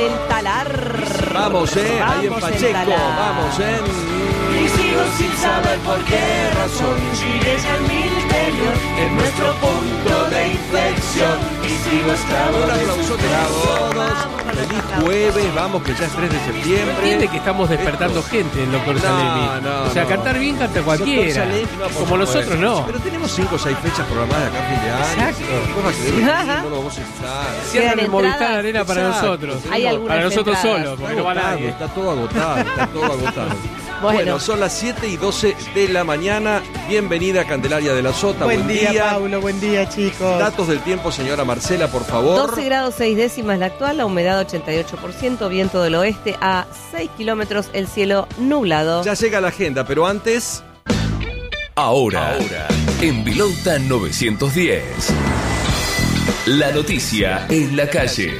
el talar. Vamos, ahí en Pacheco, vamos, Y sigo sin saber por qué razón Chile es en mi interior, en nuestro punto de inflexión. Y sigo esclavo Un de aplausote a todos. Feliz jueves, vamos que ya es 3 de septiembre. Entiende que estamos despertando gente, el doctor Salemi. O sea, cantar bien canta cualquiera. Como nosotros no. Pero tenemos 5 o 6 fechas programadas acá a fin de año. Exacto. Cosas que deben ir, no lo vamos a usar. Cierran el entradas. Movistar Arena para Exacto. nosotros. Hay algunas Para nosotros entradas. solos, porque no va nadie. Está todo agotado. Bueno. Bueno, son las 7:12 de la mañana. Bienvenida, Candelaria de la Sota. Buen día, Paulo. Buen día, chicos. Datos del tiempo, señora Marcela, por favor. 12 grados 6 décimas la actual, la humedad 88%, viento del oeste a 6 kilómetros, el cielo nublado. Ya llega la agenda, pero antes... Ahora, en Vilauta 910. La noticia en la calle.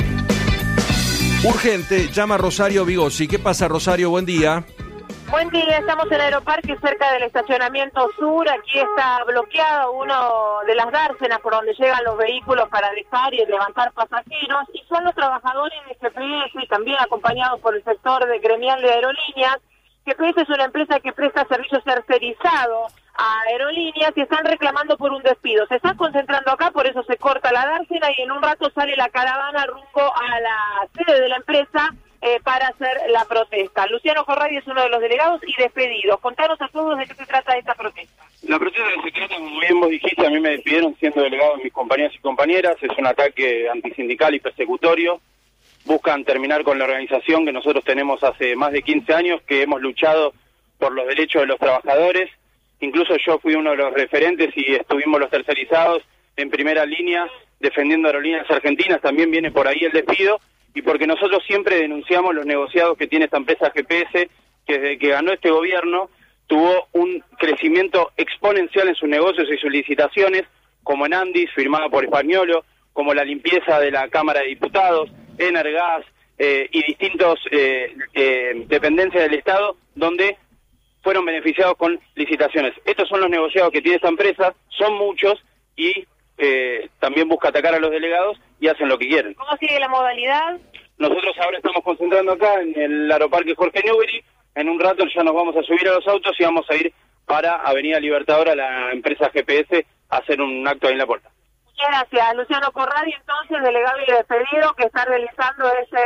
Urgente, llama Rosario Vigossi. ¿Qué pasa, Rosario? Buen día. Buen día, estamos en Aeroparque cerca del estacionamiento sur. Aquí está bloqueado uno de las dársenas por donde llegan los vehículos para dejar y levantar pasajeros, y son los trabajadores de GPS, también acompañados por el sector de gremial de aerolíneas. GPS es una empresa que presta servicios tercerizados a aerolíneas y están reclamando por un despido. Se están concentrando acá, por eso se corta la dársena y en un rato sale la caravana rumbo a la sede de la empresa para hacer la protesta. Luciano Corradi es uno de los delegados y despedidos. Contanos a todos de qué se trata esta protesta. La protesta se trata, como bien vos dijiste, a mí me despidieron siendo delegado de mis compañeras y compañeras. Es un ataque antisindical y persecutorio. Buscan terminar con la organización que nosotros tenemos hace más de 15 años, que hemos luchado por los derechos de los trabajadores. Incluso yo fui uno de los referentes y estuvimos los tercerizados en primera línea defendiendo aerolíneas argentinas. También viene por ahí el despido, y porque nosotros siempre denunciamos los negociados que tiene esta empresa GPS, que desde que ganó este gobierno tuvo un crecimiento exponencial en sus negocios y sus licitaciones, como en Andis, firmada por Españolo, como la limpieza de la Cámara de Diputados, Energas y distintos dependencias del Estado, donde fueron beneficiados con licitaciones. Estos son los negociados que tiene esta empresa, son muchos, y también busca atacar a los delegados y hacen lo que quieren. ¿Cómo sigue la modalidad? Nosotros ahora estamos concentrando acá en el Aeroparque Jorge Newbery. En un rato ya nos vamos a subir a los autos y vamos a ir para Avenida Libertadora, la empresa GPS, a hacer un acto ahí en la puerta. Muchas gracias. Luciano Corradi, entonces, delegado y despedido, que está realizando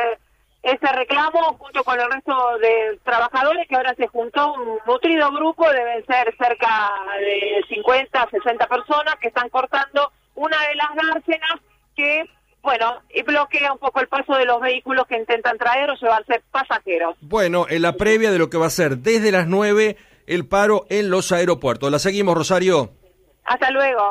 ese reclamo junto con el resto de trabajadores, que ahora se juntó un nutrido grupo, deben ser cerca de 50, 60 personas, que están cortando una de las dársenas que, bueno, y bloquea un poco el paso de los vehículos que intentan traer o llevarse pasajeros. Bueno, en la previa de lo que va a ser desde las 9 el paro en los aeropuertos. La seguimos, Rosario. Hasta luego.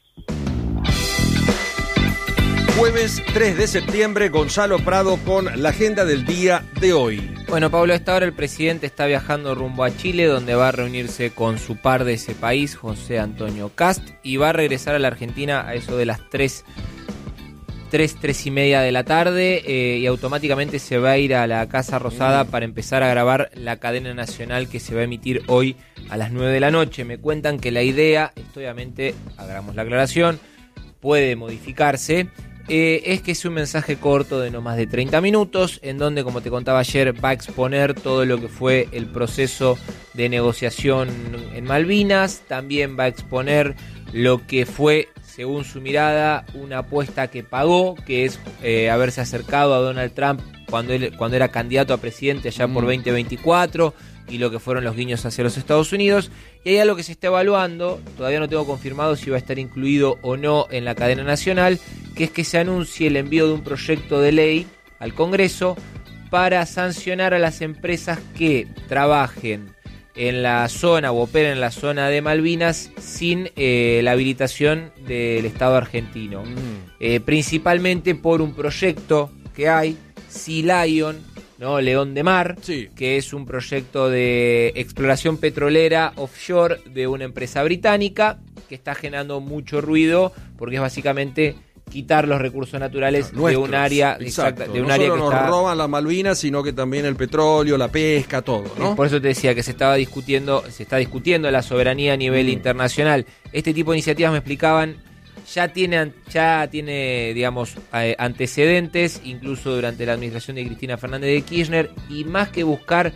Jueves 3 de septiembre, Gonzalo Prado con la agenda del día de hoy. Bueno, Pablo, a esta hora el presidente está viajando rumbo a Chile, donde va a reunirse con su par de ese país, José Antonio Kast, y va a regresar a la Argentina a eso de las 3 y media de la tarde, y automáticamente se va a ir a la Casa Rosada para empezar a grabar la cadena nacional que se va a emitir hoy a las 9 de la noche. Me cuentan que la idea, esto obviamente, hagamos la aclaración, puede modificarse, es que es un mensaje corto de no más de 30 minutos, en donde, como te contaba ayer, va a exponer todo lo que fue el proceso de negociación en Malvinas. También va a exponer lo que fue, según su mirada, una apuesta que pagó, que es haberse acercado a Donald Trump cuando era candidato a presidente allá por 2024, y lo que fueron los guiños hacia los Estados Unidos. Y hay algo que se está evaluando, todavía no tengo confirmado si va a estar incluido o no en la cadena nacional, que es que se anuncie el envío de un proyecto de ley al Congreso para sancionar a las empresas que trabajen en la zona o operen en la zona de Malvinas sin la habilitación del Estado argentino. Principalmente por un proyecto que hay, Sea Lion, ¿no? León de Mar, sí, que es un proyecto de exploración petrolera offshore de una empresa británica que está generando mucho ruido porque es básicamente quitar los recursos naturales de un área, exacta, de un área que nos está... roban las Malvinas, sino que también el petróleo, la pesca, todo, ¿no? Por eso te decía que se está discutiendo la soberanía a nivel internacional. Este tipo de iniciativas, me explicaban, ya tiene digamos, antecedentes, incluso durante la administración de Cristina Fernández de Kirchner, y más que buscar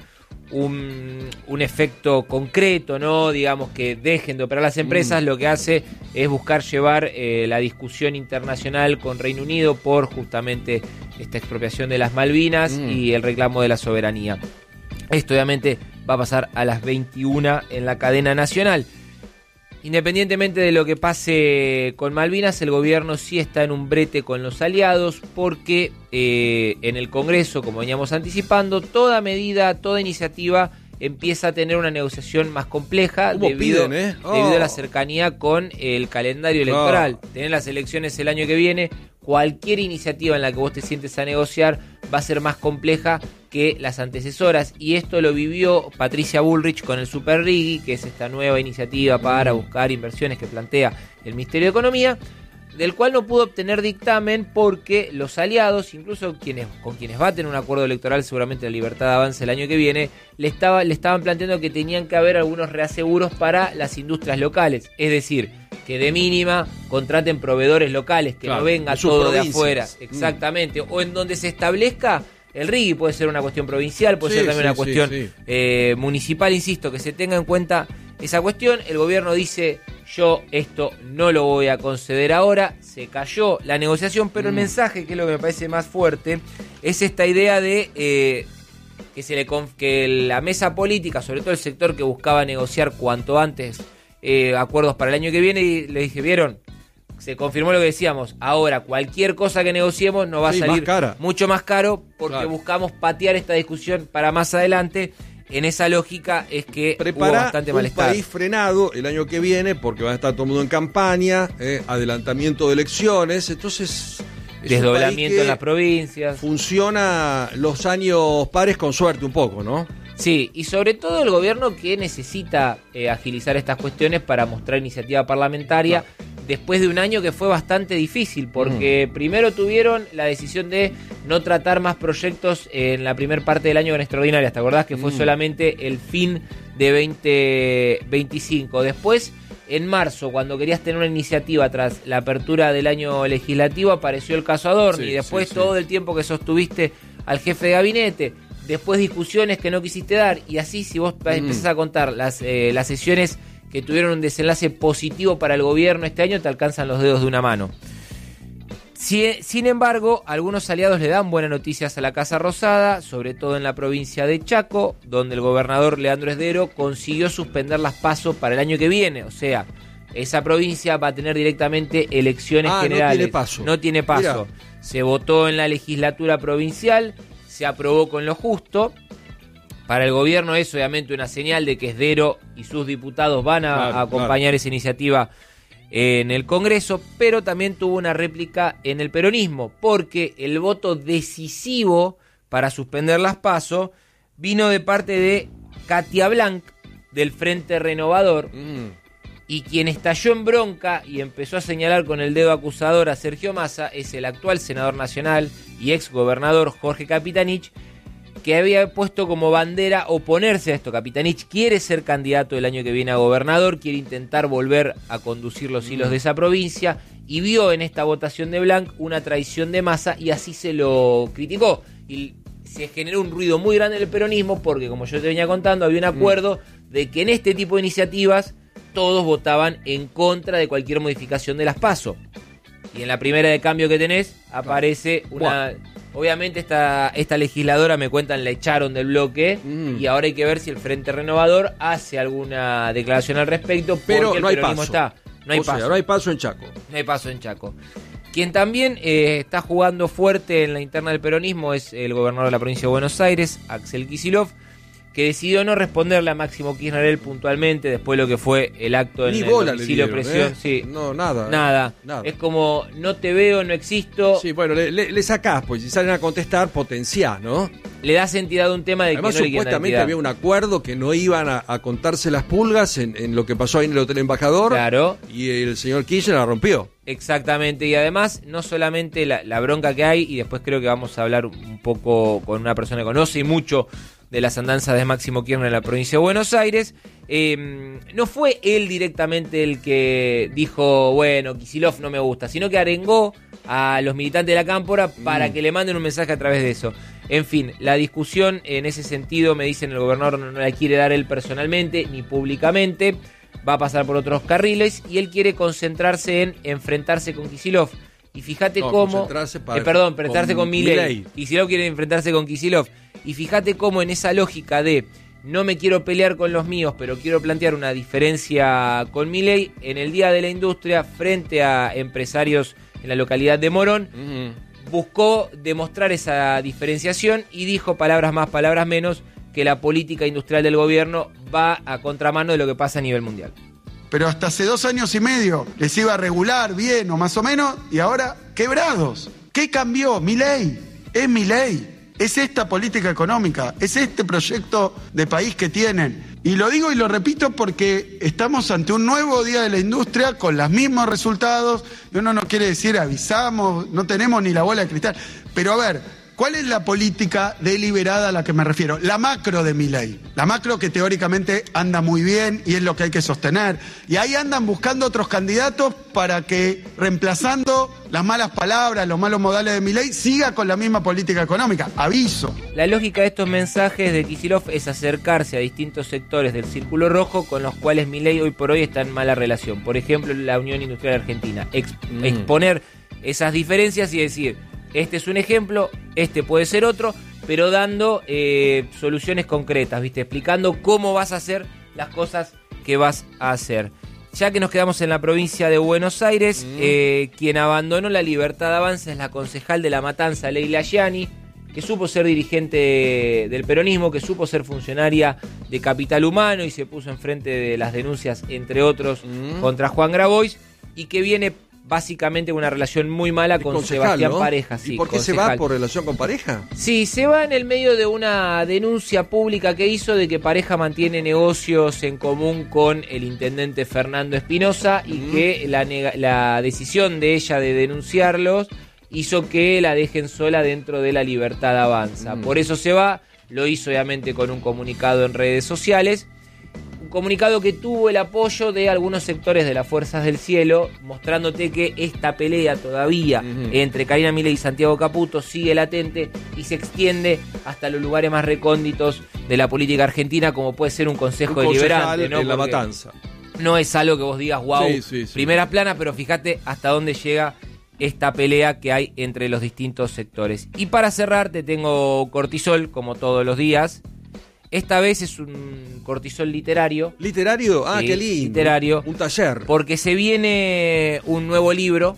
un efecto concreto, ¿no? Digamos que dejen de operar las empresas, lo que hace es buscar llevar la discusión internacional con Reino Unido por justamente esta expropiación de las Malvinas y el reclamo de la soberanía. Esto obviamente va a pasar a las 21 en la cadena nacional. Independientemente de lo que pase con Malvinas, el gobierno sí está en un brete con los aliados porque en el Congreso, como veníamos anticipando, toda medida, toda iniciativa empieza a tener una negociación más compleja debido a la cercanía con el calendario electoral. Tener las elecciones el año que viene, cualquier iniciativa en la que vos te sientes a negociar va a ser más compleja que las antecesoras, y esto lo vivió Patricia Bullrich con el Super Riggi, que es esta nueva iniciativa para buscar inversiones que plantea el Ministerio de Economía, del cual no pudo obtener dictamen porque los aliados, incluso con quienes va a tener un acuerdo electoral, seguramente la Libertad de Avance el año que viene, le estaban planteando que tenían que haber algunos reaseguros para las industrias locales, es decir, que de mínima contraten proveedores locales, que no venga todo de afuera, exactamente, o en donde se establezca el Riggi. Puede ser una cuestión provincial, puede ser también una cuestión municipal, insisto, que se tenga en cuenta esa cuestión. El gobierno dice: yo esto no lo voy a conceder ahora. Se cayó la negociación, pero el mensaje, que es lo que me parece más fuerte, es esta idea de que la mesa política, sobre todo el sector que buscaba negociar cuanto antes acuerdos para el año que viene, y le dije: ¿vieron? Se confirmó lo que decíamos. Ahora, cualquier cosa que negociemos nos va a salir mucho más caro, porque buscamos patear esta discusión para más adelante. En esa lógica es que hubo bastante malestar. Un país frenado el año que viene porque va a estar todo el mundo en campaña, adelantamiento de elecciones, entonces desdoblamiento en las provincias. Funciona los años pares con suerte un poco, ¿no? Sí, y sobre todo el gobierno, que necesita agilizar estas cuestiones para mostrar iniciativa parlamentaria, después de un año que fue bastante difícil, porque primero tuvieron la decisión de no tratar más proyectos en la primer parte del año con extraordinarias. ¿Te acordás que fue solamente el fin de 2025? Después, en marzo, cuando querías tener una iniciativa tras la apertura del año legislativo, apareció el caso Adorni, y después todo el tiempo que sostuviste al jefe de gabinete, después discusiones que no quisiste dar, y así, si vos empezás a contar las sesiones que tuvieron un desenlace positivo para el gobierno este año, te alcanzan los dedos de una mano. Sin embargo, algunos aliados le dan buenas noticias a la Casa Rosada, sobre todo en la provincia de Chaco, donde el gobernador Leandro Esdero consiguió suspender las PASO para el año que viene. O sea, esa provincia va a tener directamente elecciones generales. No tiene paso. Se votó en la legislatura provincial, se aprobó con lo justo. Para el gobierno es obviamente una señal de que Esdero y sus diputados van a acompañar esa iniciativa en el Congreso, pero también tuvo una réplica en el peronismo, porque el voto decisivo para suspender las PASO vino de parte de Katia Blanc, del Frente Renovador, y quien estalló en bronca y empezó a señalar con el dedo acusador a Sergio Massa es el actual senador nacional y ex gobernador Jorge Capitanich, que había puesto como bandera oponerse a esto. Capitanich quiere ser candidato el año que viene a gobernador, quiere intentar volver a conducir los hilos de esa provincia, y vio en esta votación de Blanc una traición de Massa, y así se lo criticó. Y se generó un ruido muy grande en el peronismo, porque, como yo te venía contando, había un acuerdo de que en este tipo de iniciativas todos votaban en contra de cualquier modificación de las PASO. Y en la primera de cambio que tenés aparece una... Obviamente esta legisladora, me cuentan, la echaron del bloque, y ahora hay que ver si el Frente Renovador hace alguna declaración al respecto, porque pero el no hay peronismo paso. No hay paso. No hay paso en Chaco. No hay paso en Chaco. Quien también está jugando fuerte en la interna del peronismo es el gobernador de la provincia de Buenos Aires, Axel Kicillof, que decidió no responderle a Máximo Kirchner puntualmente después de lo que fue el acto en el domicilio de presión. Sí. No, nada. Nada. Es como: no te veo, no existo. Sí, bueno, le sacás, pues si salen a contestar, potenciás, ¿no? Le das entidad a un tema de además, que no le supuestamente había un acuerdo que no iban a contarse las pulgas en lo que pasó ahí en el Hotel Embajador. Claro. Y el señor Kirchner la rompió. Exactamente, y además no solamente la bronca que hay, y después creo que vamos a hablar un poco con una persona que conoce mucho de las andanzas de Máximo Kirchner en la provincia de Buenos Aires. No fue él directamente el que dijo, bueno, Kicillof no me gusta, sino que arengó a los militantes de la Cámpora para que le manden un mensaje a través de eso. En fin, la discusión en ese sentido, me dicen, el gobernador no la quiere dar él personalmente ni públicamente, va a pasar por otros carriles y él quiere concentrarse en enfrentarse con Kicillof. Y fíjate cómo... enfrentarse con Milei. Kicillof quiere enfrentarse con Kicillof. Y fíjate cómo en esa lógica de no me quiero pelear con los míos, pero quiero plantear una diferencia con Milei, en el Día de la Industria, frente a empresarios en la localidad de Morón, buscó demostrar esa diferenciación y dijo, palabras más, palabras menos, que la política industrial del gobierno va a contramano de lo que pasa a nivel mundial. Pero hasta hace 2 años y medio les iba a regular bien o más o menos, y ahora quebrados. ¿Qué cambió? Milei. Es Milei. Es esta política económica, es este proyecto de país que tienen. Y lo digo y lo repito porque estamos ante un nuevo Día de la Industria con los mismos resultados. Y uno no quiere decir avisamos, no tenemos ni la bola de cristal. Pero a ver, ¿cuál es la política deliberada a la que me refiero? La macro de Milei. La macro que teóricamente anda muy bien y es lo que hay que sostener. Y ahí andan buscando otros candidatos para que, reemplazando las malas palabras, los malos modales de Milei, siga con la misma política económica. Aviso. La lógica de estos mensajes de Kicillof es acercarse a distintos sectores del Círculo Rojo con los cuales Milei hoy por hoy está en mala relación. Por ejemplo, la Unión Industrial Argentina. Exponer esas diferencias y decir, este es un ejemplo, este puede ser otro, pero dando soluciones concretas, ¿viste? Explicando cómo vas a hacer las cosas que vas a hacer. Ya que nos quedamos en la provincia de Buenos Aires, quien abandonó la Libertad Avanza es la concejal de La Matanza, Leila Gianni, que supo ser dirigente del peronismo, que supo ser funcionaria de Capital Humano y se puso enfrente de las denuncias, entre otros, contra Juan Grabois, y que viene básicamente una relación muy mala con concejal, Sebastián, ¿no? Pareja. Sí, ¿y por qué concejal. Se va por relación con Pareja? Sí, se va en el medio de una denuncia pública que hizo de que Pareja mantiene negocios en común con el intendente Fernando Espinosa y que la decisión de ella de denunciarlos hizo que la dejen sola dentro de la Libertad Avanza. Por eso se va, lo hizo obviamente con un comunicado en redes sociales. Comunicado que tuvo el apoyo de algunos sectores de las Fuerzas del Cielo, mostrándote que esta pelea todavía entre Karina Milei y Santiago Caputo sigue latente y se extiende hasta los lugares más recónditos de la política argentina, como puede ser un consejo deliberante, ¿no? En La Matanza. No es algo que vos digas, wow, sí. primera plana, pero fíjate hasta dónde llega esta pelea que hay entre los distintos sectores. Y para cerrar, te tengo cortisol, como todos los días. Esta vez es un cortisol literario. ¿Literario? Ah, sí, qué lindo. Literario. Un taller. Porque se viene un nuevo libro.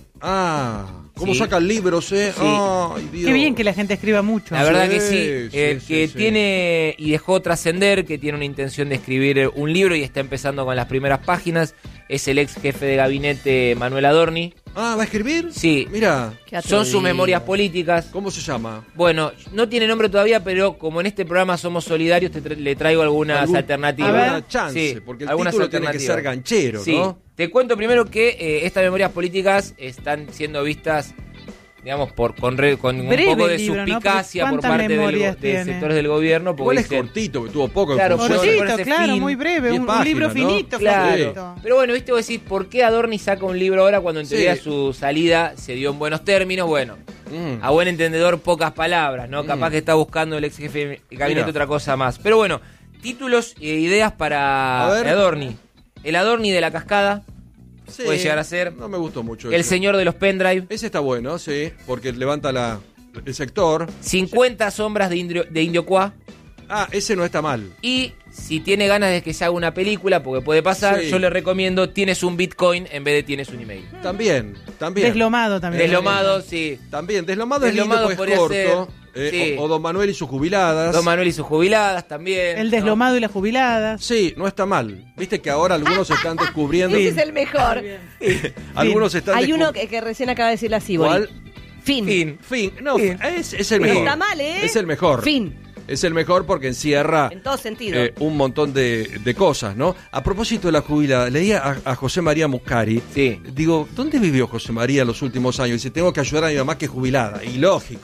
Ah, ¿cómo sacan libros, Sí. Ay, Dios. Qué bien que la gente escriba mucho. La verdad que sí. El que tiene y dejó trascender, que tiene una intención de escribir un libro y está empezando con las primeras páginas, es el ex jefe de gabinete Manuel Adorni. Ah, ¿va a escribir? Sí. Mira. Son sus memorias políticas. ¿Cómo se llama? Bueno, no tiene nombre todavía, pero como en este programa somos solidarios, le traigo algunas alternativas. Alguna chance, sí, porque el título tiene que ser ganchero, sí. ¿no? Te cuento primero que estas memorias políticas están siendo vistas, digamos, con un poco de libro, suspicacia, ¿no? Por parte de sectores del gobierno. Igual es cortito, que tuvo poco claro, en cortito, claro, muy breve, un libro finito. Claro. Cortito. Pero bueno, viste, vos decís, ¿por qué Adorni saca un libro ahora cuando en teoría su salida se dio en buenos términos? Bueno, a buen entendedor, pocas palabras, ¿no? Capaz que está buscando el ex jefe de gabinete otra cosa más. Pero bueno, títulos e ideas para Adorni. El Adorni de la Cascada. Sí, puede llegar a ser. No me gustó mucho El señor de los pendrive. Ese está bueno, sí, porque levanta el sector. 50 sombras de Indio Qua. Ah, ese no está mal. Y si tiene ganas de que se haga una película, porque puede pasar, yo le recomiendo Tienes un Bitcoin en vez de Tienes un email. También. Deslomado también. Deslomado, sí. También, Deslomado es lindo, pues corto. Sí. O Don Manuel y sus jubiladas. Don Manuel y sus jubiladas también. El deslomado y las jubiladas. Sí, no está mal. Viste que ahora algunos están descubriendo. Ese es el mejor. Algunos están Hay uno que recién acaba de decir la Sibori. ¿Cuál? Fin. No, Fin. Es el mejor. No está mal, ¿eh? Es el mejor. Fin. Es el mejor porque encierra en todo sentido un montón de cosas, ¿no? A propósito de la jubilada, leía a José María Muscari. Sí. Digo, ¿dónde vivió José María en los últimos años? Dice, tengo que ayudar a mi mamá que es jubilada. Y lógico.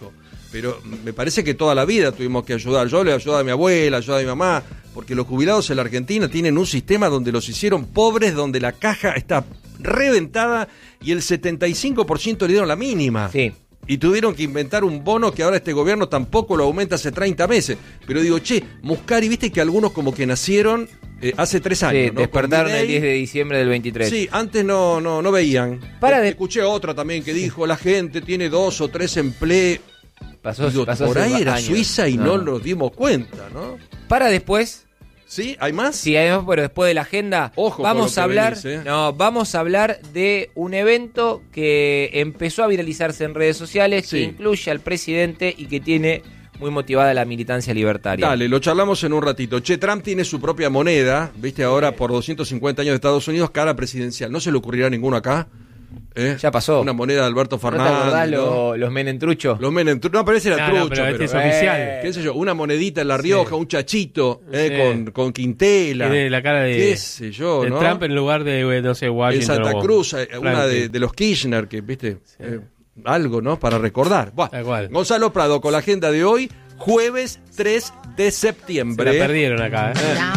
pero me parece que toda la vida tuvimos que ayudar. Yo le ayudaba a mi abuela, ayudaba a mi mamá, porque los jubilados en la Argentina tienen un sistema donde los hicieron pobres, donde la caja está reventada y el 75% le dieron la mínima. Sí. Y tuvieron que inventar un bono que ahora este gobierno tampoco lo aumenta hace 30 meses. Pero digo, Muscari, viste que algunos como que nacieron hace 3 años. Sí, ¿no? despertaron el 10 de diciembre del 23. Sí, antes no veían. Escuché otra también que dijo, la gente tiene 2 o 3 empleos. Pasó por ahí era años. Suiza y no nos dimos cuenta, ¿no? Para después. ¿Sí? ¿Hay más? Sí, hay más, pero después de la agenda vamos a hablar. Vamos a hablar de un evento que empezó a viralizarse en redes sociales, que incluye al presidente y que tiene muy motivada la militancia libertaria. Dale, lo charlamos en un ratito. Trump tiene su propia moneda, viste, ahora por 250 años de Estados Unidos, cara presidencial. ¿No se le ocurrirá ninguno acá? Ya pasó. Una moneda de Alberto Fernández. ¿No te acordás los Menem-truchos? Los Menem-truchos. No, pero ese era trucho. Pero este es oficial. ¿Qué sé yo? Una monedita en La Rioja, un chachito, con Quintela. Tiene la cara de... ¿Qué sé yo, de no? Trump en lugar de, no sé, Washington. En Santa Cruz, una de los Kirchner, que, viste, algo, ¿no? Para recordar. Buah. Gonzalo Prado, con la agenda de hoy, jueves 3 de septiembre. Se la perdieron acá,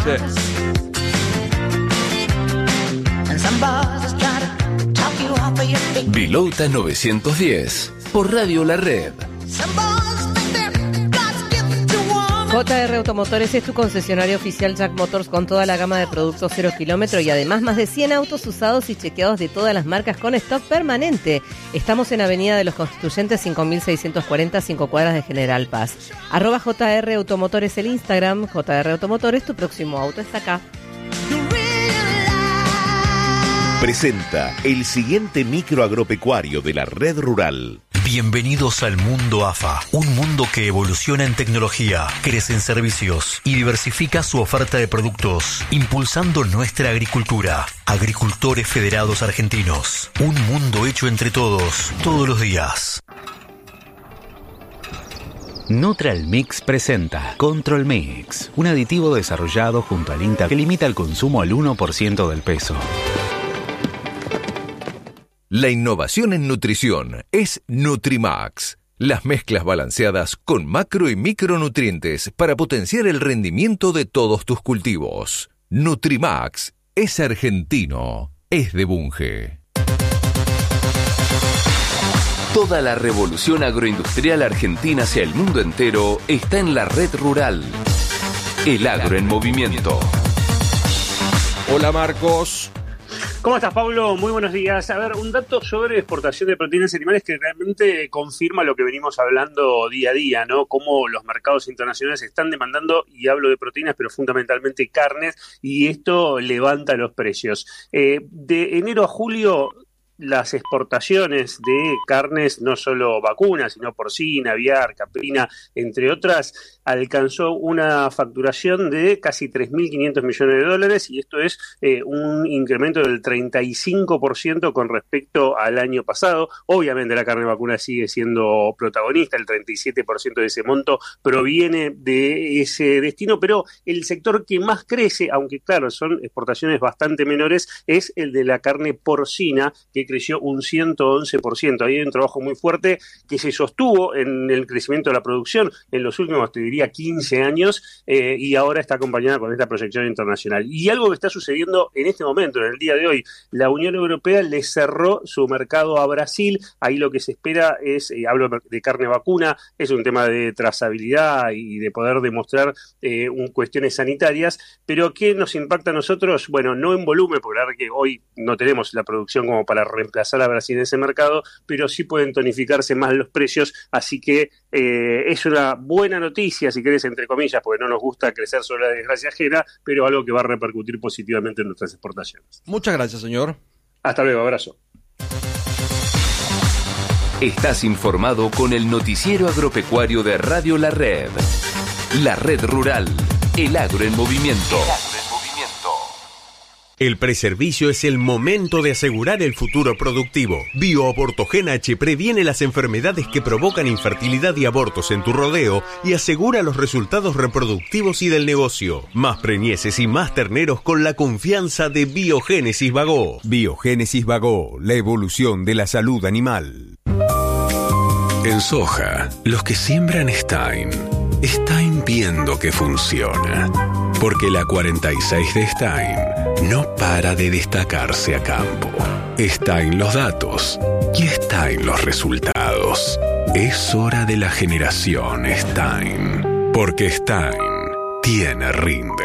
Vilota 910 por Radio La Red. JR Automotores es tu concesionario oficial Jack Motors con toda la gama de productos 0 kilómetro y además más de 100 autos usados y chequeados de todas las marcas con stock permanente. Estamos en Avenida de los Constituyentes 5640, 5 cuadras de General Paz. @JR Automotores el Instagram, JR Automotores, tu próximo auto está acá. Presenta el siguiente micro agropecuario de la Red Rural. Bienvenidos al mundo AFA, un mundo que evoluciona en tecnología, crece en servicios y diversifica su oferta de productos, impulsando nuestra agricultura. Agricultores Federados Argentinos, un mundo hecho entre todos, todos los días. Neutral Mix presenta Control Mix, un aditivo desarrollado junto al INTA que limita el consumo al 1% del peso. La innovación en nutrición es Nutrimax. Las mezclas balanceadas con macro y micronutrientes para potenciar el rendimiento de todos tus cultivos. Nutrimax es argentino, es de Bunge. Toda la revolución agroindustrial argentina hacia el mundo entero está en la Red Rural. El agro en movimiento. Hola Marcos. ¿Cómo estás, Pablo? Muy buenos días. A ver, un dato sobre exportación de proteínas animales que realmente confirma lo que venimos hablando día a día, ¿no? Cómo los mercados internacionales están demandando, y hablo de proteínas, pero fundamentalmente carnes, y esto levanta los precios. De enero a julio, las exportaciones de carnes, no solo vacunas, sino porcina, aviar, caprina, entre otras, alcanzó una facturación de casi 3.500 millones de dólares, y esto es un incremento del 35% con respecto al año pasado. Obviamente la carne vacuna sigue siendo protagonista, el 37% de ese monto proviene de ese destino, pero el sector que más crece, aunque claro, son exportaciones bastante menores, es el de la carne porcina, que creció un 111%. Ahí hay un trabajo muy fuerte que se sostuvo en el crecimiento de la producción en los últimos, te diría, 15 años, y ahora está acompañada con esta proyección internacional. Y algo que está sucediendo en este momento, en el día de hoy, la Unión Europea le cerró su mercado a Brasil. Ahí lo que se espera es, hablo de carne vacuna, es un tema de trazabilidad y de poder demostrar cuestiones sanitarias, pero ¿qué nos impacta a nosotros? Bueno, no en volumen, porque la verdad que hoy no tenemos la producción como para reemplazar a Brasil en ese mercado, pero sí pueden tonificarse más los precios, así que es una buena noticia, si querés, entre comillas, porque no nos gusta crecer sobre la desgracia ajena, pero algo que va a repercutir positivamente en nuestras exportaciones. Muchas gracias, señor. Hasta luego, abrazo. Estás informado con el noticiero agropecuario de Radio La Red. La Red Rural, el agro en movimiento. El preservicio es el momento de asegurar el futuro productivo. BioAbortogen H previene las enfermedades que provocan infertilidad y abortos en tu rodeo y asegura los resultados reproductivos y del negocio. Más preñeces y más terneros con la confianza de Biogénesis Bagó. Biogénesis Bagó, la evolución de la salud animal. En soja, los que siembran Stein viendo que funciona. Porque la 46 de Stein no para de destacarse a campo. Stein los datos y Stein los resultados. Es hora de la generación Stein. Porque Stein tiene rinde.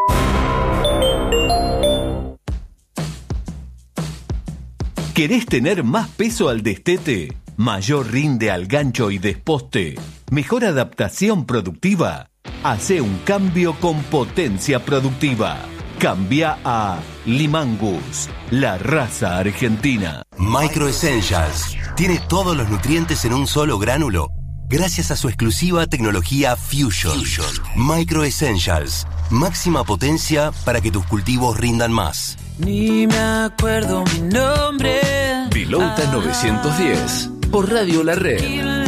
¿Querés tener más peso al destete? ¿Mayor rinde al gancho y desposte? ¿Mejor adaptación productiva? Hacé un cambio con Potencia Productiva. Cambia a Limangus, la raza argentina. Micro Essentials tiene todos los nutrientes en un solo gránulo gracias a su exclusiva tecnología Fusion. Micro Essentials, máxima potencia para que tus cultivos rindan más. Ni me acuerdo mi nombre. Vilauta 910 por Radio La Red.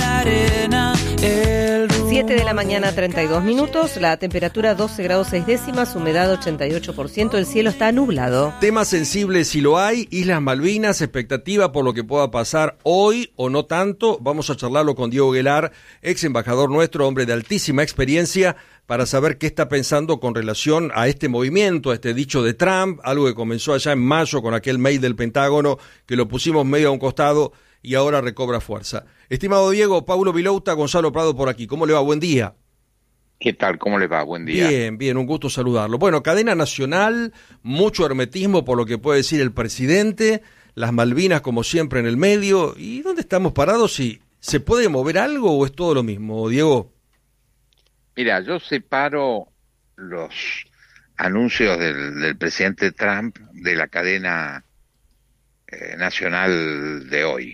7 de la mañana, 32 minutos, la temperatura 12 grados 6 décimas, humedad 88%, el cielo está nublado. Temas sensibles si lo hay, Islas Malvinas, expectativa por lo que pueda pasar hoy o no tanto. Vamos a charlarlo con Diego Guelar, ex embajador nuestro, hombre de altísima experiencia, para saber qué está pensando con relación a este movimiento, a este dicho de Trump, algo que comenzó allá en mayo con aquel mail del Pentágono, que lo pusimos medio a un costado y ahora recobra fuerza. Estimado Diego, Paulo Vilouta, Gonzalo Prado por aquí. ¿Cómo le va? Buen día. ¿Qué tal? ¿Cómo le va? Buen día. Bien, un gusto saludarlo. Bueno, cadena nacional, mucho hermetismo por lo que puede decir el presidente, las Malvinas como siempre en el medio. ¿Y dónde estamos parados? ¿Si se puede mover algo o es todo lo mismo, Diego? Mira, yo separo los anuncios del presidente Trump de la cadena nacional de hoy.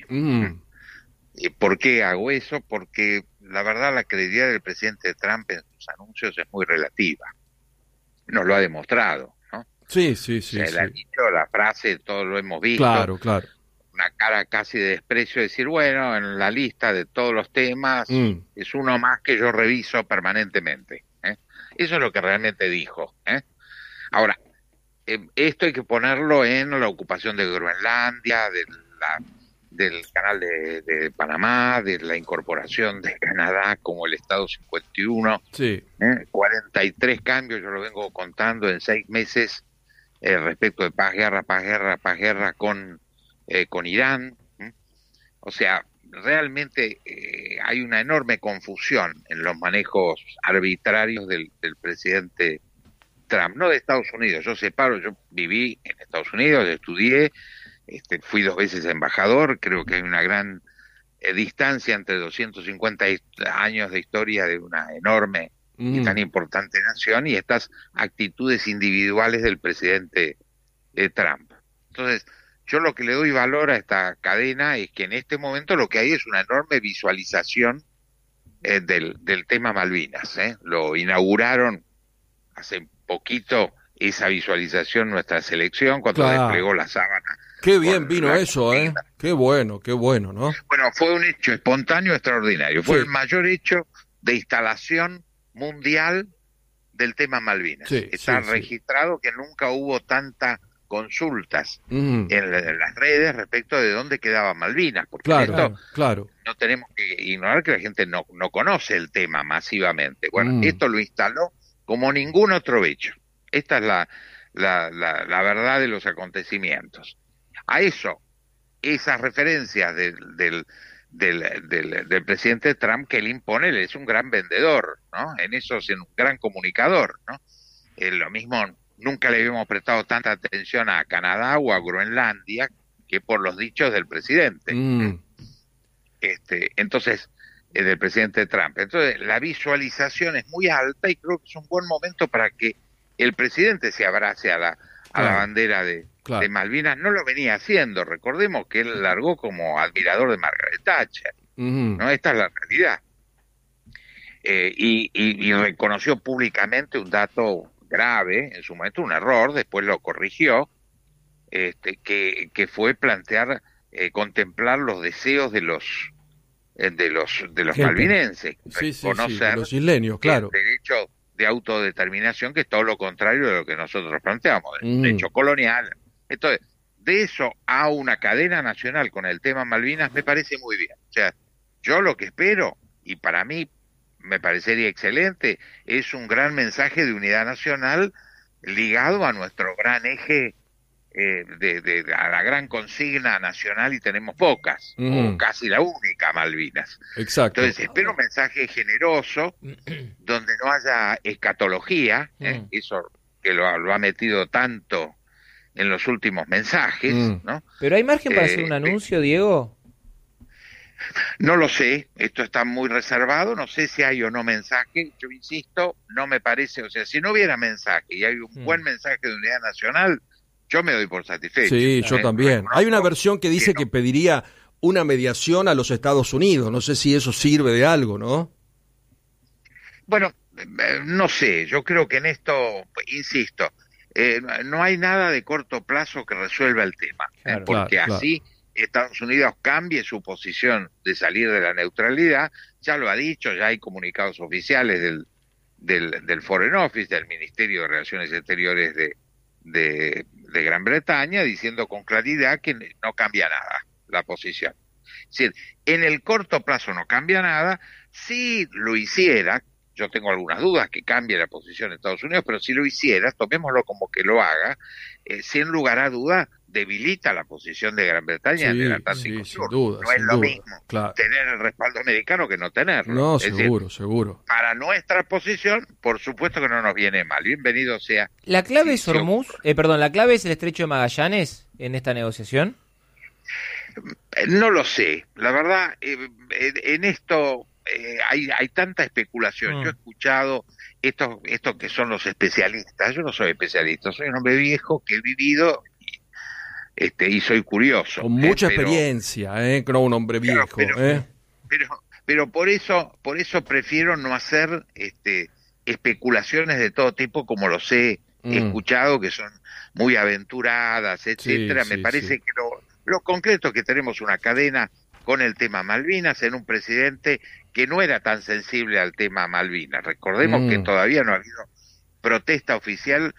¿Y por qué hago eso? Porque la verdad la credibilidad del presidente Trump en sus anuncios es muy relativa. Nos lo ha demostrado, ¿no? Sí. Él ha dicho la frase, todos lo hemos visto. Claro. Una cara casi de desprecio, decir, bueno, en la lista de todos los temas es uno más que yo reviso permanentemente. Eso es lo que realmente dijo. Ahora, esto hay que ponerlo en la ocupación de Groenlandia, del canal de Panamá, de la incorporación de Canadá como el Estado 51. Sí. 43 cambios, yo lo vengo contando en 6 meses respecto de paz, guerra con Irán. O sea, realmente hay una enorme confusión en los manejos arbitrarios del presidente Trump, no de Estados Unidos. Yo viví en Estados Unidos, estudié, fui 2 veces embajador. Creo que hay una gran distancia entre 250 años de historia de una enorme y tan importante nación y estas actitudes individuales del presidente Trump. Entonces, yo lo que le doy valor a esta cadena es que en este momento lo que hay es una enorme visualización del tema Malvinas. Lo inauguraron hace poquito, esa visualización, nuestra selección, cuando desplegó la sábana. Qué bien vino eso, Qué bueno, ¿no? Bueno, fue un hecho espontáneo extraordinario. Fue el mayor hecho de instalación mundial del tema Malvinas. Está registrado que nunca hubo tanta consultas en las redes respecto de dónde quedaba Malvinas, porque claro. No tenemos que ignorar que la gente no conoce el tema masivamente. Bueno, esto lo instaló como ningún otro hecho. Esta es la verdad de los acontecimientos. A eso, esas referencias del presidente Trump que él impone, él es un gran vendedor, ¿no? En eso es un gran comunicador, ¿no? Lo mismo, nunca le habíamos prestado tanta atención a Canadá o a Groenlandia que por los dichos del presidente. Entonces, del presidente Trump. Entonces, la visualización es muy alta y creo que es un buen momento para que el presidente se abrace a la bandera de Malvinas. No lo venía haciendo. Recordemos que él largó como admirador de Margaret Thatcher. ¿No? Esta es la realidad. Y reconoció públicamente un dato grave, en su momento un error, después lo corrigió, que fue plantear, contemplar los deseos de los malvinenses, reconocer los isleños, claro, el derecho de autodeterminación, que es todo lo contrario de lo que nosotros planteamos, el derecho colonial. Entonces, de eso a una cadena nacional con el tema Malvinas me parece muy bien. O sea, Yo lo que espero, y para mí me parecería excelente, es un gran mensaje de unidad nacional ligado a nuestro gran eje, a la gran consigna nacional, y tenemos pocas, o casi la única, Malvinas. Exacto. Entonces espero un mensaje generoso, donde no haya escatología, eso que lo ha metido tanto en los últimos mensajes, ¿no? ¿Pero hay margen para hacer un anuncio, Diego? No lo sé, esto está muy reservado, no sé si hay o no mensaje, yo insisto, no me parece, o sea, si no hubiera mensaje y hay un buen mensaje de unidad nacional, yo me doy por satisfecho. Sí, yo también. Hay una versión que dice que pediría una mediación a los Estados Unidos, no sé si eso sirve de algo, ¿no? Bueno, no sé, yo creo que en esto, insisto, no hay nada de corto plazo que resuelva el tema, porque así Estados Unidos cambie su posición de salir de la neutralidad, ya lo ha dicho, ya hay comunicados oficiales del Foreign Office, del Ministerio de Relaciones Exteriores de Gran Bretaña, diciendo con claridad que no cambia nada la posición. Es decir, en el corto plazo no cambia nada. Si lo hiciera, yo tengo algunas dudas que cambie la posición de Estados Unidos, pero si lo hiciera, tomémoslo como que lo haga, sin lugar a duda debilita la posición de Gran Bretaña en el Atlántico Sur. No es lo mismo tener el respaldo americano que no tenerlo. No, es seguro, decir, seguro. Para nuestra posición, por supuesto que no nos viene mal. Bienvenido sea. ¿La clave es Hormuz? ¿La clave es el Estrecho de Magallanes en esta negociación? No lo sé. La verdad, en esto hay tanta especulación. Yo he escuchado estos que son los especialistas. Yo no soy especialista, soy un hombre viejo que he vivido y soy curioso. Con mucha experiencia, no un hombre viejo. Pero por eso prefiero no hacer especulaciones de todo tipo como los he escuchado, que son muy aventuradas, etcétera. Me parece que lo concreto es que tenemos una cadena con el tema Malvinas en un presidente que no era tan sensible al tema Malvinas. Recordemos que todavía no ha habido protesta oficial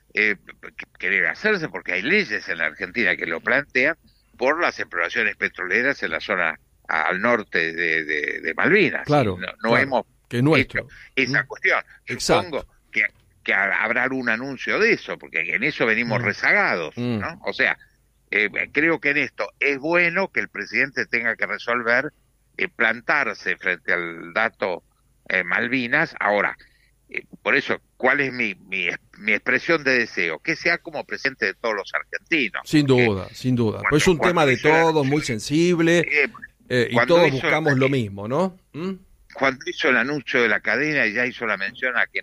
que debe hacerse, porque hay leyes en la Argentina que lo plantean por las exploraciones petroleras en la zona al norte de Malvinas. Claro, no hemos hecho esa cuestión. Supongo que habrá un anuncio de eso, porque en eso venimos rezagados, ¿no? O sea, creo que en esto es bueno que el presidente tenga que resolver plantarse frente al dato Malvinas. Ahora, por eso, ¿cuál es mi expresión de deseo? Que sea como presidente de todos los argentinos. Sin duda. Pues es un tema de todos, muy sensible, y todos buscamos lo mismo, ¿no? Cuando hizo el anuncio de la cadena y ya hizo la mención a que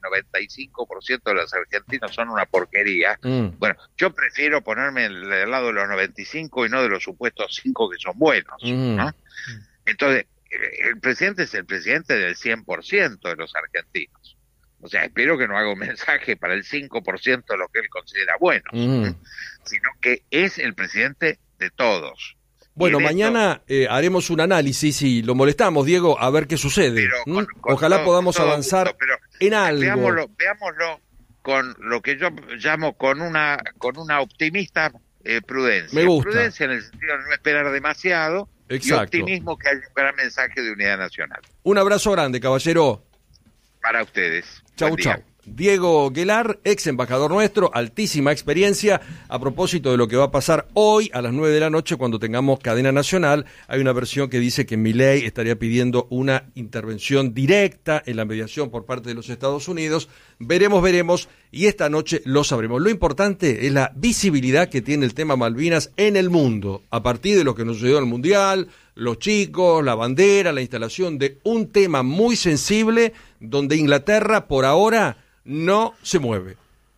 95% de los argentinos son una porquería, bueno, yo prefiero ponerme del lado de los 95 y no de los supuestos 5 que son buenos, ¿no? Entonces, el presidente es el presidente del 100% de los argentinos. O sea, espero que no haga un mensaje para el 5% de lo que él considera bueno, sino que es el presidente de todos. Bueno, mañana haremos un análisis y lo molestamos, Diego, a ver qué sucede. Ojalá podamos avanzar en algo. Veámoslo con lo que yo llamo con una optimista prudencia. Me gusta. Prudencia en el sentido de no esperar demasiado. Exacto. Y optimismo que haya un gran mensaje de unidad nacional. Un abrazo grande, caballero. Para ustedes. Chau. Diego Guelar, ex embajador nuestro, altísima experiencia. A propósito de lo que va a pasar hoy a las 9 de la noche cuando tengamos cadena nacional, hay una versión que dice que Milei estaría pidiendo una intervención directa en la mediación por parte de los Estados Unidos. Veremos, y esta noche lo sabremos. Lo importante es la visibilidad que tiene el tema Malvinas en el mundo, a partir de lo que nos sucedió en el Mundial, los chicos, la bandera, la instalación de un tema muy sensible donde Inglaterra por ahora no se mueve.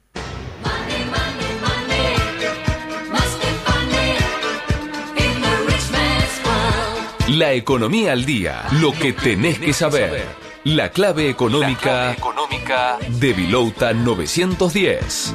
La economía al día, lo que tenés que saber. La clave económica de Vilouta 910.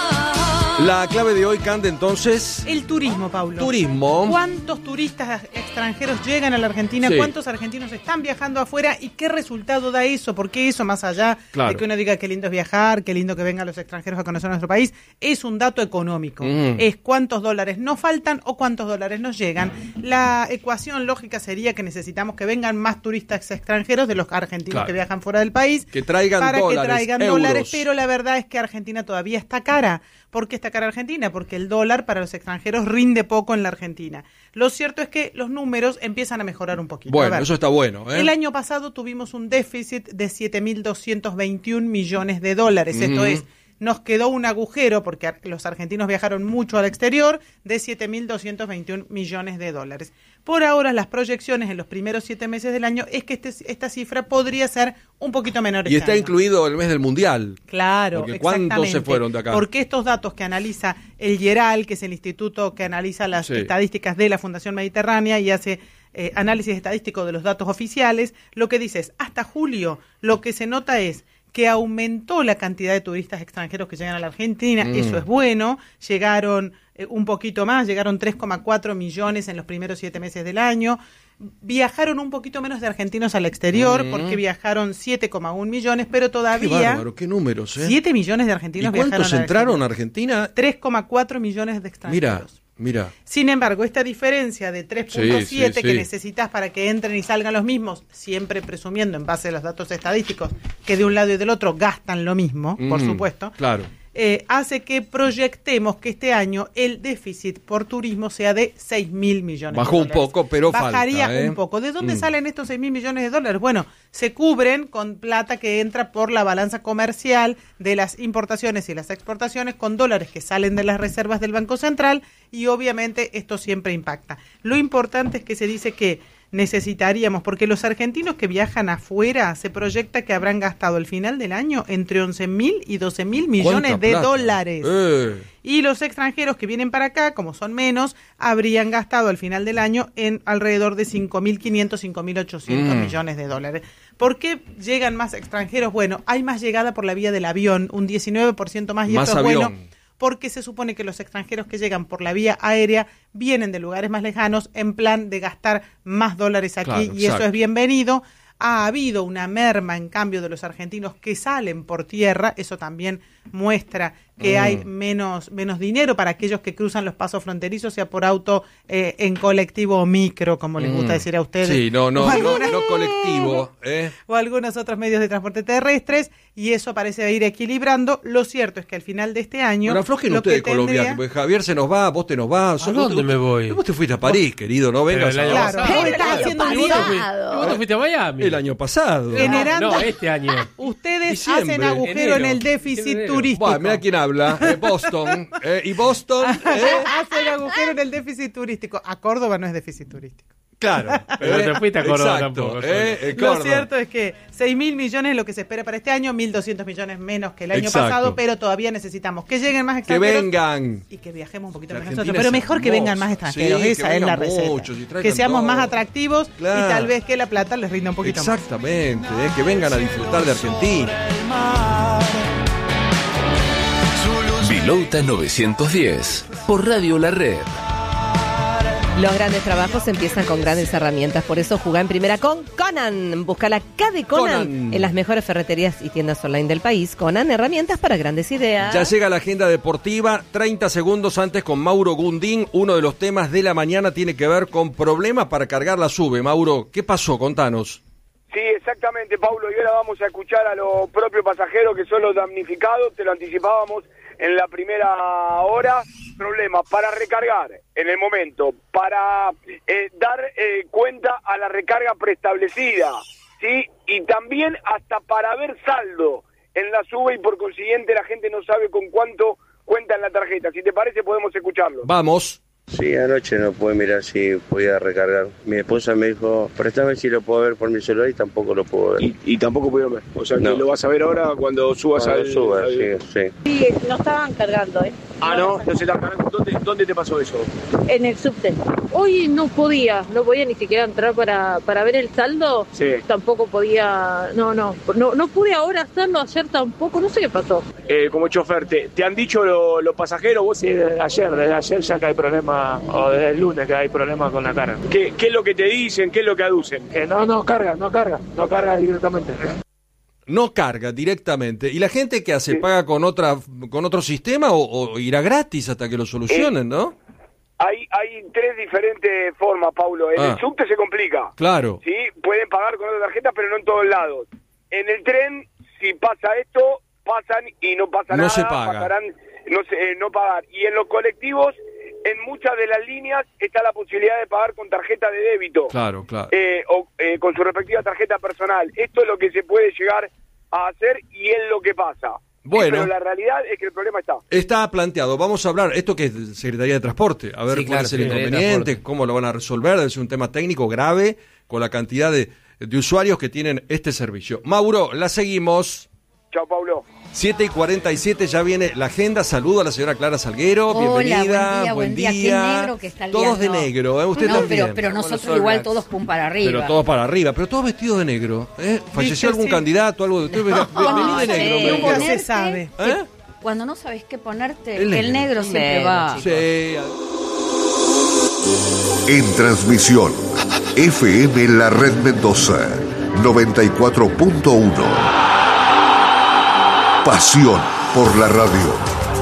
La clave de hoy, Cande, entonces... El turismo, Paulo. Turismo. ¿Cuántos turistas extranjeros llegan a la Argentina, cuántos argentinos están viajando afuera y qué resultado da eso, porque eso, más allá de que uno diga qué lindo es viajar, qué lindo que vengan los extranjeros a conocer nuestro país, es un dato económico. Es cuántos dólares nos faltan o cuántos dólares nos llegan. La ecuación lógica sería que necesitamos que vengan más turistas extranjeros de los argentinos que viajan fuera del país, que traigan dólares, pero la verdad es que Argentina todavía está cara. ¿Por qué está cara Argentina? Porque el dólar para los extranjeros rinde poco en la Argentina. Lo cierto es que los números empiezan a mejorar un poquito. Bueno, eso está bueno. El año pasado tuvimos un déficit de 7.221 millones de dólares. Esto es, nos quedó un agujero, porque los argentinos viajaron mucho al exterior, de 7.221 millones de dólares. Por ahora, las proyecciones en los primeros 7 meses del año es que esta cifra podría ser un poquito menor. Y está incluido el mes del Mundial. Claro, porque ¿cuántos se fueron de acá? Porque estos datos que analiza el IERAL, que es el instituto que analiza las estadísticas de la Fundación Mediterránea y hace análisis estadístico de los datos oficiales, lo que dice es, hasta julio, lo que se nota es que aumentó la cantidad de turistas extranjeros que llegan a la Argentina, eso es bueno, llegaron un poquito más, llegaron 3,4 millones en los primeros 7 meses del año, viajaron un poquito menos de argentinos al exterior, porque viajaron 7,1 millones, pero todavía... Qué bárbaro, qué números, 7 millones de argentinos viajaron. ¿Y cuántos entraron a Argentina? 3,4 millones de extranjeros. Mira. Sin embargo, esta diferencia de 3.7 que necesitas para que entren y salgan los mismos, siempre presumiendo en base a los datos estadísticos que de un lado y del otro gastan lo mismo, por supuesto, claro. Hace que proyectemos que este año el déficit por turismo sea de 6.000 millones Bajó de dólares. un poco, pero bajaría falta, un poco. ¿De dónde salen estos 6.000 millones de dólares? Bueno, se cubren con plata que entra por la balanza comercial de las importaciones y las exportaciones, con dólares que salen de las reservas del Banco Central, y obviamente esto siempre impacta. Lo importante es que se dice que necesitaríamos, porque los argentinos que viajan afuera se proyecta que habrán gastado al final del año entre 11.000 y 12.000 millones de dólares. Y los extranjeros que vienen para acá, como son menos, habrían gastado al final del año en alrededor de 5.500, 5.800 millones de dólares. ¿Por qué llegan más extranjeros? Bueno, hay más llegada por la vía del avión, un 19% más, y esto es bueno, porque se supone que los extranjeros que llegan por la vía aérea vienen de lugares más lejanos en plan de gastar más dólares aquí, y eso es bienvenido. Ha habido una merma, en cambio, de los argentinos que salen por tierra, eso también muestra que hay menos dinero para aquellos que cruzan los pasos fronterizos, sea por auto, en colectivo o micro, como les gusta decir a ustedes. Sí, no colectivo. O algunos otros medios de transporte terrestres, y eso parece ir equilibrando. Lo cierto es que al final de este año... Pero aflojen ustedes, Colombia, porque Javier se nos va, vos te nos vas. ¿A dónde me voy? Vos te fuiste a París, querido, no vengas a... Claro, vos estás haciendo un video. ¿Vos te fuiste a Miami? El año pasado. Generando, este año. Ustedes hacen agujero en el déficit turístico. Bueno, mira quién habla, Boston. Y Boston... Hacen agujero en el déficit turístico. A Córdoba no es déficit turístico. Claro. Pero te fuiste a Córdoba tampoco. Lo cierto es que 6.000 millones es lo que se espera para este año, 1.200 millones menos que el año pasado, pero todavía necesitamos que lleguen más extranjeros. Que vengan. Y que viajemos un poquito más nosotros. Pero mejor que vengan más extranjeros, esa es la receta. Que seamos más atractivos y tal vez que la plata les rinda un poquito más. Exactamente, que vengan a disfrutar de Argentina. Vilauta 910, por Radio La Red. Los grandes trabajos empiezan con grandes herramientas, por eso jugá en primera con Conan. Busca la K de Conan en las mejores ferreterías y tiendas online del país. Conan, herramientas para grandes ideas. Ya llega la agenda deportiva, 30 segundos antes con Mauro Gundín. Uno de los temas de la mañana tiene que ver con problemas para cargar la SUBE. Mauro, ¿qué pasó? Contanos. Sí, exactamente, Paulo, y ahora vamos a escuchar a los propios pasajeros que son los damnificados. Te lo anticipábamos en la primera hora. Problemas para recargar en el momento, para dar cuenta a la recarga preestablecida, ¿sí? Y también hasta para ver saldo en la SUBE, y por consiguiente la gente no sabe con cuánto cuenta en la tarjeta. Si te parece, podemos escucharlo. Vamos. Sí, anoche no pude mirar si podía recargar. Mi esposa me dijo, préstame si lo puedo ver por mi celular, y tampoco lo puedo ver. Y tampoco puedo ver. O sea, no. ¿Lo vas a ver ahora cuando subas Sí. Sí, no estaban cargando, Ah, no se la cargan. ¿Dónde te pasó eso? En el subte. Hoy no podía ni siquiera entrar para ver el saldo. Sí. Tampoco podía, no pude ahora hacerlo, ayer tampoco, no sé qué pasó. Como chofer, ¿te han dicho los pasajeros? ¿Vos? Sí, desde ayer ya que hay problema, o desde el lunes que hay problema con la carga. ¿Qué es lo que te dicen? ¿Qué es lo que aducen? Que no carga directamente. No carga directamente. ¿Y la gente qué hace? ¿Paga con otro sistema o irá gratis hasta que lo solucionen, no? Hay tres diferentes formas, Paulo. En el subte se complica. Claro. Sí, pueden pagar con otra tarjeta, pero no en todos lados. En el tren, si pasa esto, pasan y no pasa nada. No se paga. Pasarán no pagar. Y en los colectivos, en muchas de las líneas está la posibilidad de pagar con tarjeta de débito. Claro. O con su respectiva tarjeta personal. Esto es lo que se puede llegar a hacer y es lo que pasa. Bueno. Sí, pero la realidad es que el problema está. Está planteado. Vamos a hablar, esto que es Secretaría de Transporte, a ver cuál es el inconveniente, cómo lo van a resolver. Debe ser un tema técnico grave con la cantidad de usuarios que tienen este servicio. Mauro, la seguimos. Chao, Paulo. 7:47, ya viene la agenda. Saludo a la señora Clara Salguero. Hola, bienvenida. Buen día. Qué negro que está el todos día, de negro, usted no, también. Pero nosotros igual todos pum para arriba. Pero todos para arriba, pero todos vestidos de negro. ¿Falleció algún candidato? Algo de vení de negro. No se sabe. Cuando no sabes qué ponerte, el negro siempre va. Sí. En transmisión, FM La Red Mendoza, 94.1. Pasión por la radio.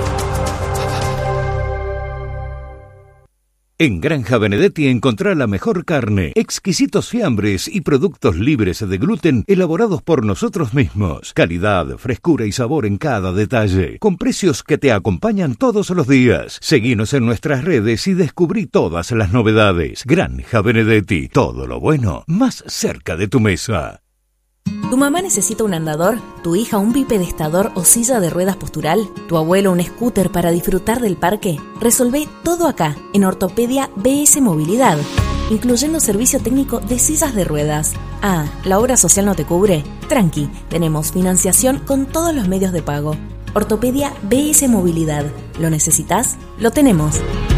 En Granja Benedetti encontrá la mejor carne, exquisitos fiambres y productos libres de gluten elaborados por nosotros mismos. Calidad, frescura y sabor en cada detalle, con precios que te acompañan todos los días. Seguinos en nuestras redes y descubrí todas las novedades. Granja Benedetti, todo lo bueno más cerca de tu mesa. ¿Tu mamá necesita un andador? ¿Tu hija un bipedestador o silla de ruedas postural? ¿Tu abuelo un scooter para disfrutar del parque? Resolvé todo acá, en Ortopedia BS Movilidad, incluyendo servicio técnico de sillas de ruedas. Ah, ¿la obra social no te cubre? Tranqui, tenemos financiación con todos los medios de pago. Ortopedia BS Movilidad. ¿Lo necesitas? Lo tenemos.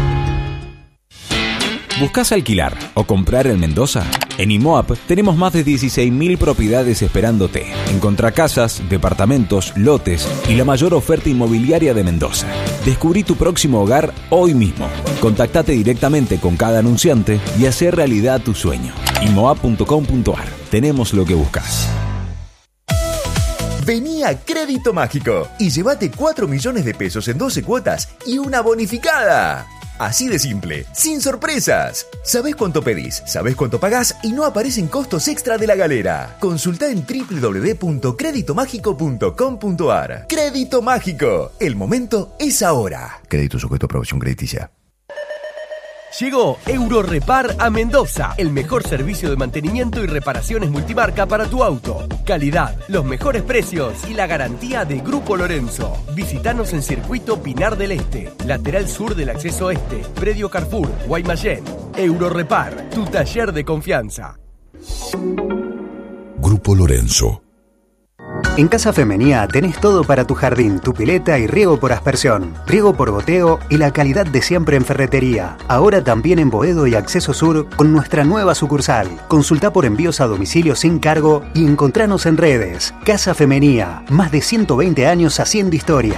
¿Buscás alquilar o comprar en Mendoza? En IMOAP tenemos más de 16.000 propiedades esperándote. Encontrá casas, departamentos, lotes y la mayor oferta inmobiliaria de Mendoza. Descubrí tu próximo hogar hoy mismo. Contactate directamente con cada anunciante y hacé realidad tu sueño. IMOAP.com.ar. Tenemos lo que buscas. Vení a Crédito Mágico y llévate 4 millones de pesos en 12 cuotas y una bonificada. Así de simple, sin sorpresas. Sabés cuánto pedís, sabés cuánto pagás y no aparecen costos extra de la galera. Consultá en www.creditomágico.com.ar. Crédito Mágico, el momento es ahora. Crédito sujeto a aprobación crediticia. Llegó Eurorepar a Mendoza, el mejor servicio de mantenimiento y reparaciones multimarca para tu auto. Calidad, los mejores precios y la garantía de Grupo Lorenzo. Visítanos en Circuito Pinar del Este, lateral sur del acceso este, predio Carrefour, Guaymallén. Eurorepar, tu taller de confianza. Grupo Lorenzo. En Casa Femenía tenés todo para tu jardín, tu pileta y riego por aspersión, riego por goteo y la calidad de siempre en ferretería. Ahora también en Boedo y Acceso Sur con nuestra nueva sucursal. Consultá por envíos a domicilio sin cargo y encontranos en redes. Casa Femenía, más de 120 años haciendo historia.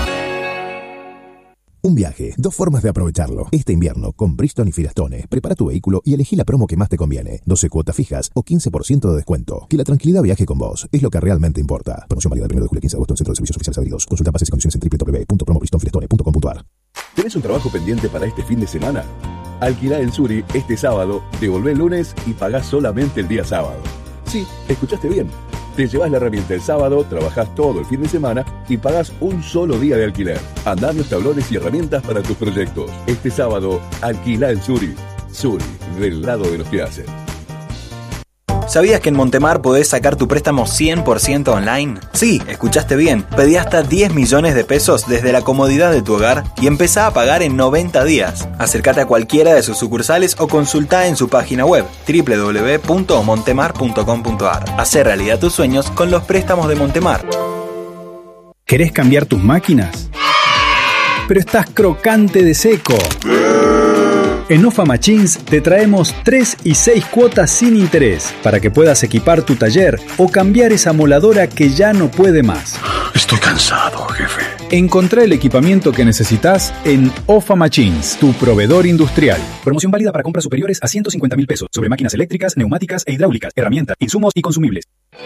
Un viaje, 2 formas de aprovecharlo. Este invierno, con Bridgestone y Firestone, prepara tu vehículo y elegí la promo que más te conviene. 12 cuotas fijas o 15% de descuento. Que la tranquilidad viaje con vos, es lo que realmente importa. Promoción válida del 1 de julio al 15 de agosto en Centro de Servicios Oficiales Adheridos. Consulta bases y condiciones en www.promobridgestonefirestone.com.ar. ¿Tenés un trabajo pendiente para este fin de semana? Alquilá en Suri este sábado, devolvé el lunes y pagás solamente el día sábado. Sí, escuchaste bien. Te llevas la herramienta el sábado, trabajás todo el fin de semana y pagás un solo día de alquiler. Andá los tablones y herramientas para tus proyectos. Este sábado, alquilá en Suri. Suri, del lado de los que hacen. ¿Sabías que en Montemar podés sacar tu préstamo 100% online? Sí, escuchaste bien. Pedí hasta 10 millones de pesos desde la comodidad de tu hogar y empezá a pagar en 90 días. Acércate a cualquiera de sus sucursales o consultá en su página web www.montemar.com.ar. Hacé realidad tus sueños con los préstamos de Montemar. ¿Querés cambiar tus máquinas? pero estás crocante de seco. En OFA Machines te traemos 3 y 6 cuotas sin interés para que puedas equipar tu taller o cambiar esa moladora que ya no puede más. Estoy cansado, jefe. Encontrá el equipamiento que necesitas en OFA Machines, tu proveedor industrial. Promoción válida para compras superiores a 150.000 pesos sobre máquinas eléctricas, neumáticas e hidráulicas, herramientas, insumos y consumibles.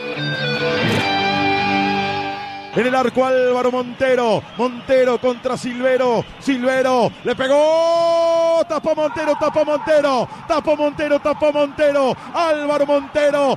En el arco Álvaro Montero. Montero contra Silvero. Silvero le pegó. Tapó Montero. Álvaro Montero.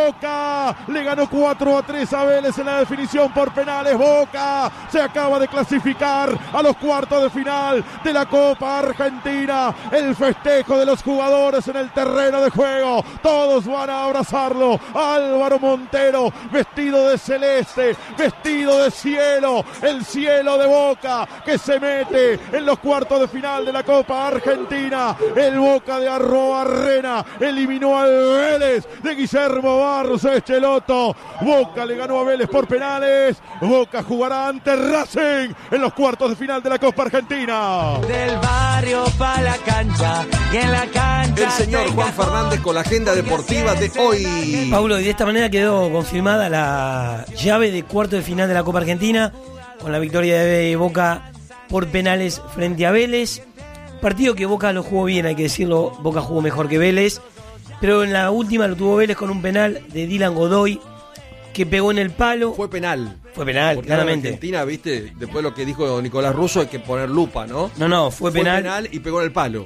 Boca le ganó 4-3 a Vélez en la definición por penales. Boca se acaba de clasificar a los cuartos de final de la Copa Argentina. El festejo de los jugadores en el terreno de juego. Todos van a abrazarlo. Álvaro Montero, vestido de celeste, vestido de cielo, el cielo de Boca que se mete en los cuartos de final de la Copa Argentina. El Boca de Arroarrena eliminó al Vélez de Guillermo Barros Echeloto. Boca le ganó a Vélez por penales. Boca jugará ante Racing en los cuartos de final de la Copa Argentina. Del barrio para la cancha y en la cancha. El señor Juan Fernández con la agenda deportiva de hoy. Paulo, y de esta manera quedó confirmada la llave de cuarto de final de la Copa Argentina con la victoria de Boca por penales frente a Vélez. Partido que Boca lo jugó bien, hay que decirlo. Boca jugó mejor que Vélez, pero en la última lo tuvo Vélez con un penal de Dylan Godoy que pegó en el palo. Fue penal, porque claramente. En Argentina, viste, después lo que dijo Nicolás Russo, hay que poner lupa, ¿no? No, fue penal y pegó en el palo.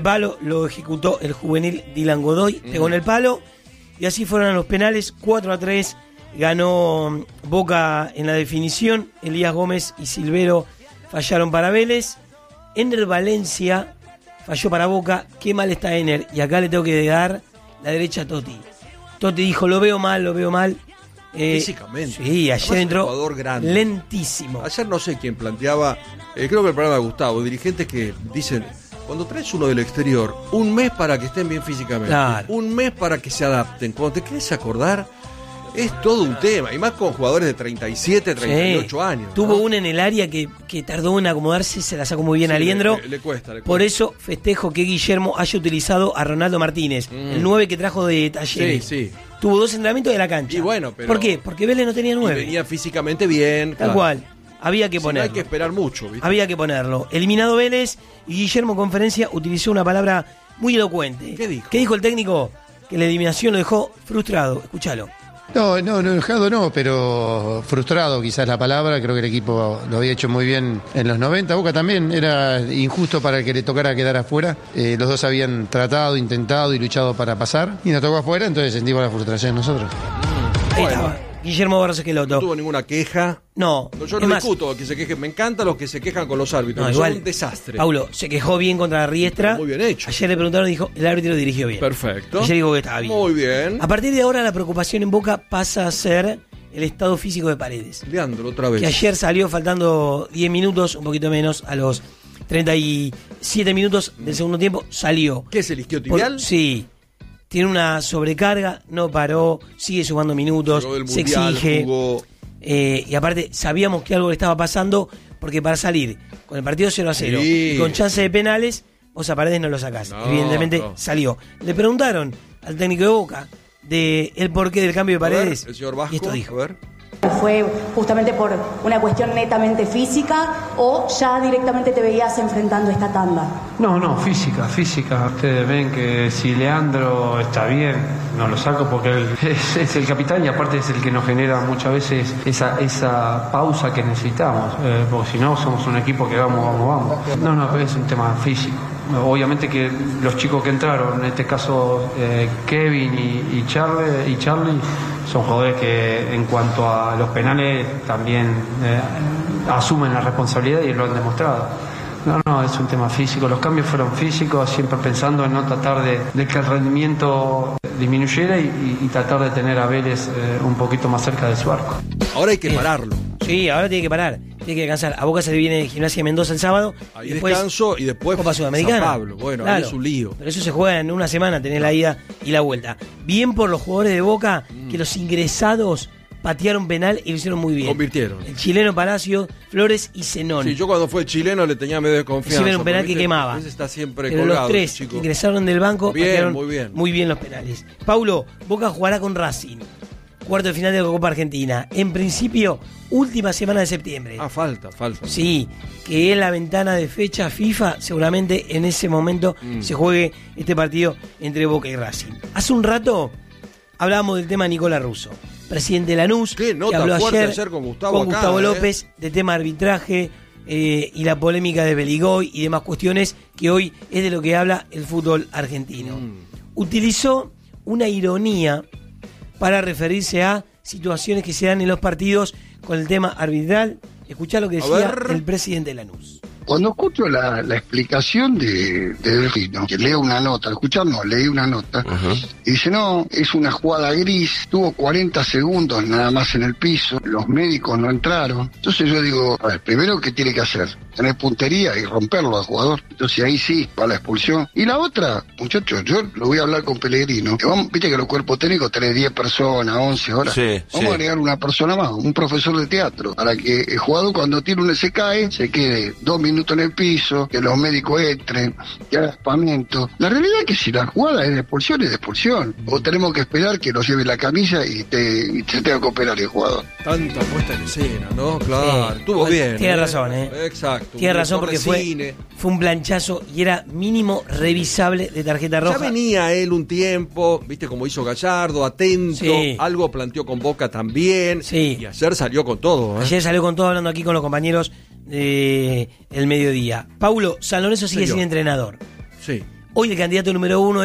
Lo ejecutó el juvenil Dylan Godoy, pegó en el palo, y así fueron a los penales. 4-3 ganó Boca en la definición. Elías Gómez y Silvero fallaron para Vélez. Ener Valencia falló para Boca. Qué mal está Ener, y acá le tengo que dar la derecha a Totti. Totti dijo, lo veo mal. Físicamente. Sí, ayer entró grande, lentísimo. Ayer no sé quién planteaba, creo que el programa de Gustavo, dirigentes que dicen, cuando traes uno del exterior, un mes para que estén bien físicamente, claro, un mes para que se adapten. Cuando te quieres acordar, es todo un tema, y más con jugadores de 37, 38 años. Tuvo una en el área que tardó en acomodarse, se la sacó muy bien a Liendro. Le cuesta. Por eso festejo que Guillermo haya utilizado a Ronaldo Martínez, el 9 que trajo de Talleres. Sí. Tuvo 2 entrenamientos de la cancha. Y bueno, pero... ¿Por qué? Porque Vélez no tenía 9. Venía físicamente bien. Tal cual. Había que ponerlo. No hay que esperar mucho, ¿viste? Había que ponerlo. Eliminado Vélez, y Guillermo en conferencia utilizó una palabra muy elocuente. ¿Qué dijo? ¿Qué dijo el técnico? Que la eliminación lo dejó frustrado. Escúchalo. No, enojado no, pero frustrado quizás la palabra. Creo que el equipo lo había hecho muy bien en los 90. Boca también era injusto para el que le tocara quedar afuera. Los dos habían tratado, intentado y luchado para pasar, y nos tocó afuera, entonces sentimos la frustración nosotros. Ahí estaba. Guillermo Barros Esqueloto. No tuvo ninguna queja. No. Yo no discuto que se quejen. Me encantan los que se quejan con los árbitros. No, igual, son un desastre. Paulo se quejó bien contra la Riestra. Muy bien hecho. Ayer le preguntaron y dijo, el árbitro dirigió bien. Perfecto. Ayer dijo que estaba bien. Muy bien. A partir de ahora la preocupación en Boca pasa a ser el estado físico de Paredes. Leandro, otra vez. Que ayer salió faltando 10 minutos, un poquito menos, a los 37 minutos del segundo tiempo, salió. ¿Qué es el isquiotibial? Sí. Tiene una sobrecarga, no paró, sigue sumando minutos, se exige. Y aparte, sabíamos que algo le estaba pasando, porque para salir con el partido 0-0 y con chance de penales, vos a Paredes no lo sacás. Evidentemente salió. Le preguntaron al técnico de Boca de el porqué del cambio de Paredes. El señor Vasco, y esto dijo. ¿Fue justamente por una cuestión netamente física o ya directamente te veías enfrentando esta tanda? No, física. Ustedes ven que si Leandro está bien, no lo saco porque él es el capitán, y aparte es el que nos genera muchas veces esa pausa que necesitamos, porque si no somos un equipo que vamos. No, es un tema físico. Obviamente que los chicos que entraron, en este caso Kevin y Charlie, son jugadores que en cuanto a los penales también asumen la responsabilidad y lo han demostrado. No, es un tema físico. Los cambios fueron físicos, siempre pensando en no tratar de que el rendimiento disminuyera y tratar de tener a Vélez un poquito más cerca de su arco. Ahora hay que pararlo. Sí, ahora tiene que parar. Tiene que descansar. A Boca se le viene Gimnasia de Mendoza el sábado. Ahí descanso y después Copa Sudamericana. San Pablo. Bueno, claro, ahí es un lío. Pero eso se juega en una semana, tenés la ida y la vuelta. Bien por los jugadores de Boca, que los ingresados patearon penal y lo hicieron muy bien. Convirtieron. El chileno Palacio, Flores y Zenón. Sí, yo cuando fue chileno le tenía medio de confianza. Sí, un penal que quemaba. Ese está siempre pero colgado, los tres chico. que ingresaron del banco Bien, muy bien los penales. Paulo, Boca jugará con Racing. Cuarto de final de la Copa Argentina. En principio, última semana de septiembre. Falta. Sí, que es la ventana de fecha FIFA. Seguramente en ese momento se juegue este partido entre Boca y Racing. Hace un rato hablábamos del tema de Nicolás Russo, presidente de Lanús, que habló ayer con Gustavo López de tema arbitraje y la polémica de Beligoy y demás cuestiones que hoy es de lo que habla el fútbol argentino. Utilizó una ironía para referirse a situaciones que se dan en los partidos con el tema arbitral. Escuchá lo que decía el presidente de Lanús. Cuando escucho la explicación de Delfino, que leo una nota, leí una nota, y dice, no, es una jugada gris, tuvo 40 segundos nada más en el piso, los médicos no entraron. Entonces yo digo, a ver, primero, ¿qué tiene que hacer? Tener puntería y romperlo al jugador. Entonces ahí sí, va la expulsión. Y la otra, muchachos, yo lo voy a hablar con Pellegrino, que viste que los cuerpos técnicos tenés 10 personas, 11 horas. Vamos a agregar una persona más, un profesor de teatro, para que el jugador cuando tira un se cae, se quede 2 minutos en el piso, que los médicos entren, que haga espamento. La realidad es que si la jugada es de expulsión, es de expulsión. O tenemos que esperar que nos lleve la camisa y se tenga que operar el jugador. Tanta puesta en escena, ¿no? Claro, estuvo bien. Tiene razón, Exacto. Tiene razón porque fue un planchazo y era mínimo revisable de tarjeta roja. Ya venía él un tiempo, viste como hizo Gallardo, atento, algo planteó con Boca también. Y ayer salió con todo. Ayer salió con todo, hablando aquí con los compañeros el mediodía. Paulo, San Lorenzo sigue sin entrenador. Sí. Hoy el candidato número 1